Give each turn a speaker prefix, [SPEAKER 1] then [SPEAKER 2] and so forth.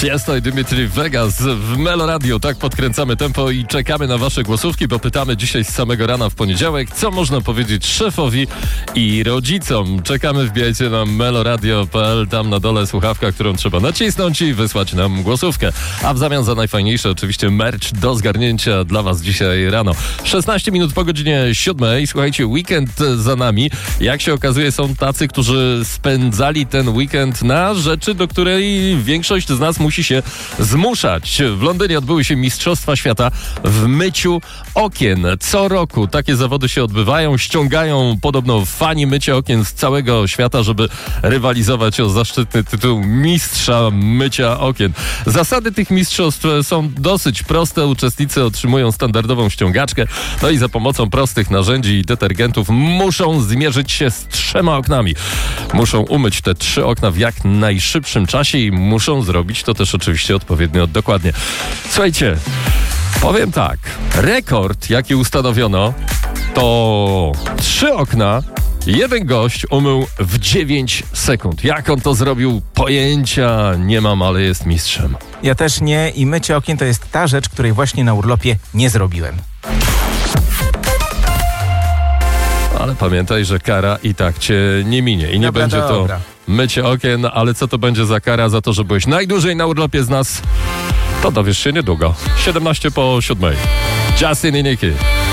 [SPEAKER 1] Tiesto i Dimitri Vegas w Melo Radio. Tak podkręcamy tempo i czekamy na wasze głosówki, bo pytamy dzisiaj z samego rana w poniedziałek, co można powiedzieć szefowi i rodzicom. Czekamy, wbijajcie na meloradio.pl, tam na dole słuchawka, którą trzeba nacisnąć i wysłać nam głosówkę. A w zamian za najfajniejsze oczywiście merch do zgarnięcia dla was dzisiaj rano. 16 minut po godzinie 7. Słuchajcie, weekend za nami. Jak się okazuje, są tacy, którzy spędzali ten weekend na rzeczy, do której większość z nas musi się zmuszać. W Londynie odbyły się Mistrzostwa Świata w myciu okien. Co roku takie zawody się odbywają. Ściągają podobno fani mycia okien z całego świata, żeby rywalizować o zaszczytny tytuł mistrza mycia okien. Zasady tych mistrzostw są dosyć proste. Uczestnicy otrzymują standardową ściągaczkę, no i za pomocą prostych narzędzi i detergentów muszą zmierzyć się z 3 oknami. Muszą umyć te 3 okna w jak najszybszym czasie i muszą zrobić to też oczywiście odpowiednio dokładnie. Słuchajcie, powiem tak, rekord jaki ustanowiono to 3 okna jeden gość umył w 9 sekund. Jak on to zrobił? Pojęcia nie mam, ale jest mistrzem.
[SPEAKER 2] Ja też nie i mycie okien to jest ta rzecz, której właśnie na urlopie nie zrobiłem.
[SPEAKER 1] Ale pamiętaj, że kara i tak cię nie minie i nie
[SPEAKER 2] Dobra,
[SPEAKER 1] będzie to mycie okien, ale co to będzie za kara za to, że byłeś najdłużej na urlopie z nas? To dowiesz się niedługo. 17 po 7. Justin i Nicky.